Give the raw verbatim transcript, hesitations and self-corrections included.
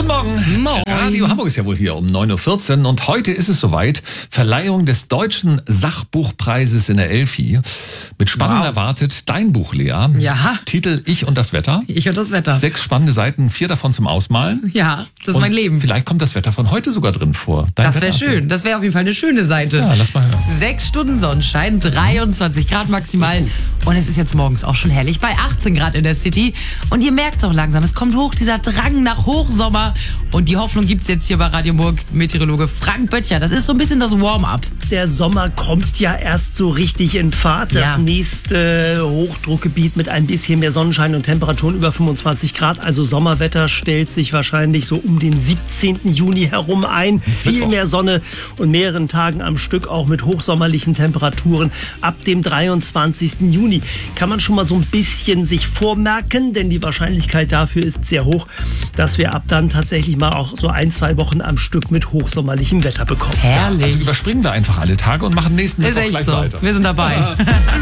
Guten Morgen. Moin. Radio Hamburg ist ja wohl hier um neun Uhr vierzehn und heute ist es soweit. Verleihung des Deutschen Sachbuchpreises in der Elfi. Mit Spannung Wow. erwartet dein Buch, Lea. Ja. Titel Ich und das Wetter. Ich und das Wetter. Sechs spannende Seiten, vier davon zum Ausmalen. Ja, das ist Und mein Leben. Vielleicht kommt das Wetter von heute sogar drin vor. Dein Das wäre Wetter. schön. Das wäre auf jeden Fall eine schöne Seite. Ja, lass mal hören. Sechs Stunden Sonnenschein, dreiundzwanzig Grad maximal. Und es ist jetzt morgens auch schon herrlich bei achtzehn Grad in der City. Und ihr merkt es auch langsam, es kommt hoch, dieser Drang nach Hochsommer. Und die Hoffnung gibt es jetzt hier bei Radio Hamburg. Meteorologe Frank Böttcher. Das ist so ein bisschen das Warm-up. Der Sommer kommt ja erst so richtig in Fahrt. Das Ja. nächste Hochdruckgebiet mit ein bisschen mehr Sonnenschein und Temperaturen über fünfundzwanzig Grad. Also Sommerwetter stellt sich wahrscheinlich so um den siebzehnten Juni herum ein. Viel Mittwoch. mehr Sonne und mehreren Tagen am Stück auch mit hochsommerlichen Temperaturen. Ab dem dreiundzwanzigsten Juni kann man schon mal so ein bisschen sich vormerken, denn die Wahrscheinlichkeit dafür ist sehr hoch, dass wir ab dann tatsächlich mal auch so ein, zwei Wochen am Stück mit hochsommerlichem Wetter bekommen. Herrlich. Also überspringen wir einfach alle Tage und machen nächsten ist Mittwoch echt gleich so. weiter. Wir sind dabei.